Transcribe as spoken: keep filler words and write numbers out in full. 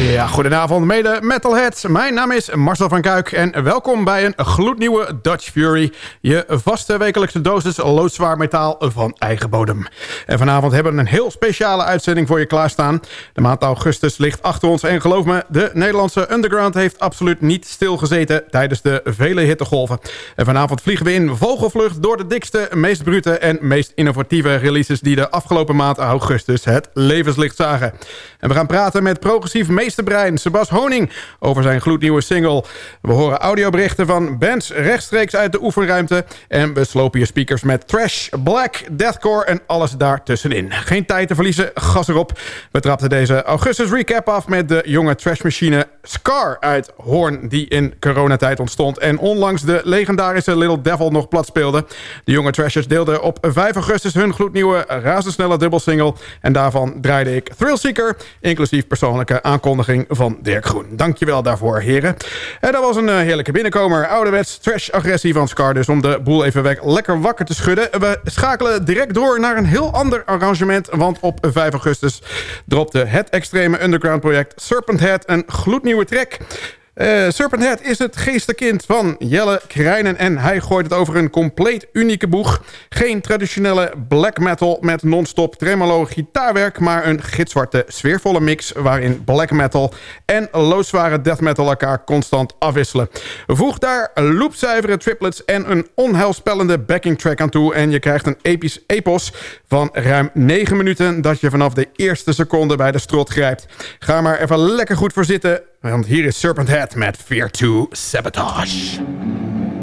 Ja, goedenavond mede metalheads. Mijn naam is Marcel van Kuik en welkom bij een gloednieuwe Dutch Fury. Je vaste wekelijkse dosis loodzwaar metaal van eigen bodem. En vanavond hebben we een heel speciale uitzending voor je klaarstaan. De maand augustus ligt achter ons en geloof me, de Nederlandse underground heeft absoluut niet stilgezeten tijdens de vele hittegolven. En vanavond vliegen we in vogelvlucht door de dikste, meest brute en meest innovatieve releases die de afgelopen maand augustus het levenslicht zagen. En we gaan praten met progressief meesterbrein Sebas Honing over zijn gloednieuwe single. We horen audioberichten van bands rechtstreeks uit de oefenruimte en we slopen je speakers met trash, black, deathcore en alles daartussenin. Geen tijd te verliezen, gas erop. We trapten deze augustus recap af met de jonge trashmachine Scar uit Hoorn, die in coronatijd ontstond en onlangs de legendarische Little Devil nog plat speelde. De jonge trashers deelden op vijf augustus hun gloednieuwe razendsnelle dubbelsingle en daarvan draaide ik Thrillseeker, inclusief persoonlijke aankondiging van Dirk Groen. Dankjewel daarvoor, heren. En dat was een uh, heerlijke binnenkomer. Ouderwets trash-agressie van Scar, dus om de boel even weg lekker wakker te schudden. We schakelen direct door naar een heel ander arrangement, want op vijf augustus dropte het extreme underground project Serpent Head een gloednieuwe track. Uh, Serpent Head is het geestenkind van Jelle Krijnen en hij gooit het over een compleet unieke boeg. Geen traditionele black metal met non-stop tremolo gitaarwerk, maar een gitzwarte sfeervolle mix waarin black metal en loodzware death metal elkaar constant afwisselen. Voeg daar loopzuivere triplets en een onheilspellende backing track aan toe en je krijgt een episch epos van ruim negen minuten dat je vanaf de eerste seconde bij de strot grijpt. Ga maar even lekker goed voor zitten, want hier is Serpent Head met Fear to Sabotage.